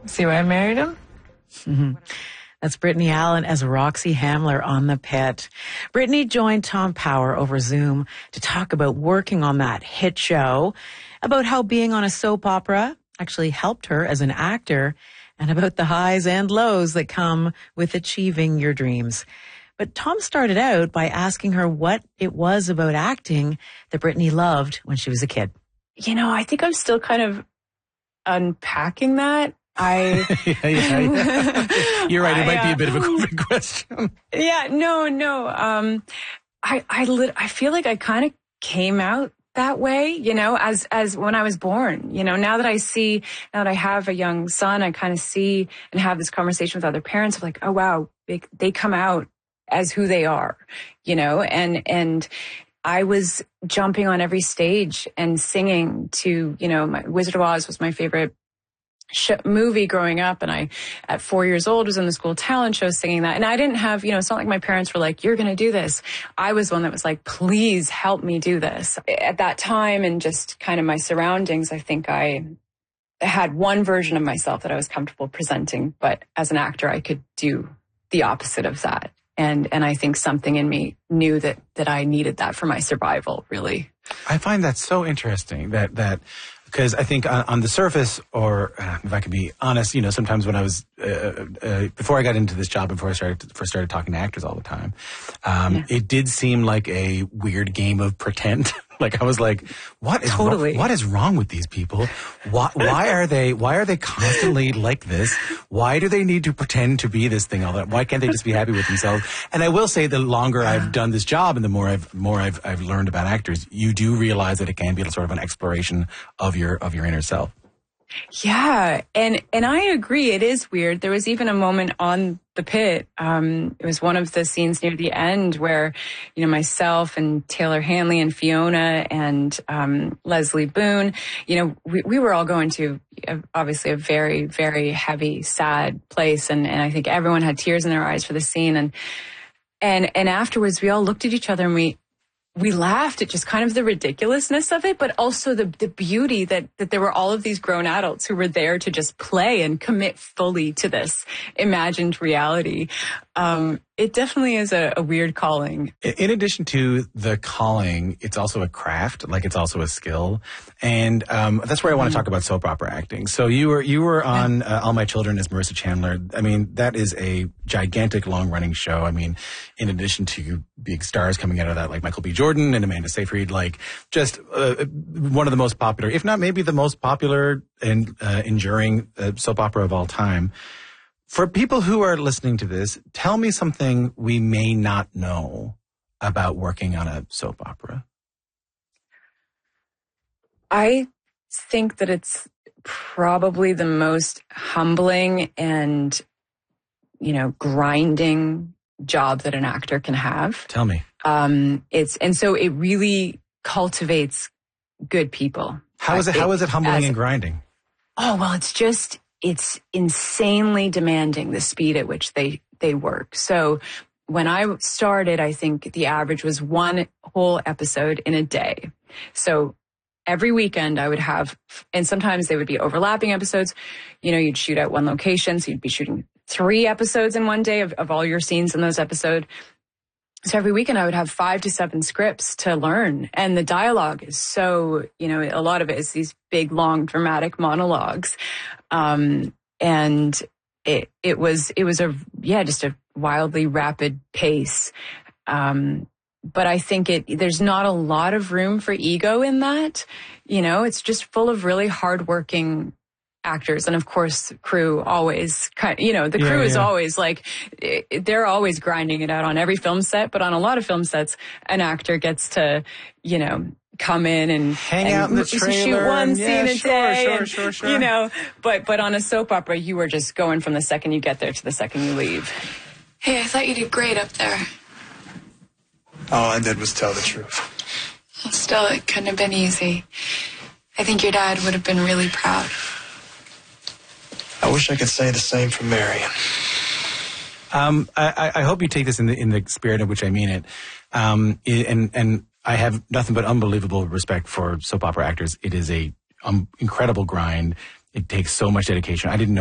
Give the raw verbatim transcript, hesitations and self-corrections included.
See why I married him? Mm-hmm. That's Brittany Allen as Roxy Hamler on The Pit. Brittany joined Tom Power over Zoom to talk about working on that hit show, about how being on a soap opera actually helped her as an actor, and about the highs and lows that come with achieving your dreams. But Tom started out by asking her what it was about acting that Brittany loved when she was a kid. You know, I think I'm still kind of unpacking that. I yeah, yeah, yeah. You're right. It might I, uh, be a bit of a quick question. Yeah, no, no. Um, I, I, lit, I feel like I kind of came out that way, you know, as, as when I was born. You know, now that I see, now that I have a young son, I kind of see and have this conversation with other parents of like, oh wow, they, they come out as who they are, you know, and, and I was jumping on every stage and singing to, you know, my, Wizard of Oz was my favorite Sh- movie growing up, and I at four years old was in the school talent show singing that, and I didn't have, you know, it's not like my parents were like, you're gonna do this. I was one that was like, please help me do this. At that time and just kind of my surroundings, I think I had one version of myself that I was comfortable presenting, but as an actor I could do the opposite of that, and and I think something in me knew that that I needed that for my survival, really. I find that so interesting that that because I think on, on the surface, or uh, if I can be honest, you know, sometimes when I was, uh, uh, before I got into this job, before I started, first started talking to actors all the time, um, yeah. it did seem like a weird game of pretend. Like I was like, what is totally. wrong, what is wrong with these people? Why, why are they, why are they constantly like this? Why do they need to pretend to be this thing all that? Why can't they just be happy with themselves? And I will say the longer I've done this job and the more I've, more I've, I've learned about actors, you do realize that it can be sort of an exploration of your, of your inner self. Yeah. And, and I agree. It is weird. There was even a moment on The Pit. Um, it was one of the scenes near the end where, you know, myself and Taylor Hanley and Fiona and, um, Leslie Boone, you know, we, we were all going to a, obviously a very, very heavy, sad place. And, and I think everyone had tears in their eyes for the scene. And, and, and afterwards we all looked at each other and we, we laughed at just kind of the ridiculousness of it, but also the, the beauty that, that there were all of these grown adults who were there to just play and commit fully to this imagined reality. Um, it definitely is a, a weird calling. In addition to the calling, it's also a craft, like it's also a skill. And um, that's where I want to talk about soap opera acting. So you were you were on uh, All My Children as Marissa Chandler. I mean, that is a gigantic, long-running show. I mean, in addition to big stars coming out of that, like Michael B. Jordan and Amanda Seyfried, like just uh, one of the most popular, if not maybe the most popular and uh, enduring uh, soap opera of all time. For people who are listening to this, tell me something we may not know about working on a soap opera. I think that it's probably the most humbling and, you know, grinding job that an actor can have. Tell me. Um, it's, and so it really cultivates good people. How is it, it how is it humbling as, and grinding? Oh, well, it's just, it's insanely demanding, the speed at which they, they work. So when I started, I think the average was one whole episode in a day. So every weekend I would have, and sometimes they would be overlapping episodes. You know, you'd shoot at one location, so you'd be shooting three episodes in one day of, of all your scenes in those episodes. So every weekend I would have five to seven scripts to learn. And the dialogue is so, you know, a lot of it is these big, long, dramatic monologues. Um, and it, it was, it was a, yeah, just a wildly rapid pace. Um, but I think it, there's not a lot of room for ego in that. You know, it's just full of really hardworking actors. And of course, crew always, you know, the crew yeah, is yeah. always like, they're always grinding it out on every film set, but on a lot of film sets, an actor gets to, you know, come in and hang and out in the trailer, shoot one and, scene yeah, a sure, day, sure, and, sure, sure. you know, but, but on a soap opera, you were just going from the second you get there to the second you leave. Hey, I thought you did great up there. All I did was tell the truth. Well, still, it couldn't have been easy. I think your dad would have been really proud. I wish I could say the same for Marion. Um, I, I hope you take this in the in the spirit in which I mean it. Um, and and I have nothing but unbelievable respect for soap opera actors. It is a um, incredible grind. It takes so much dedication. I didn't know.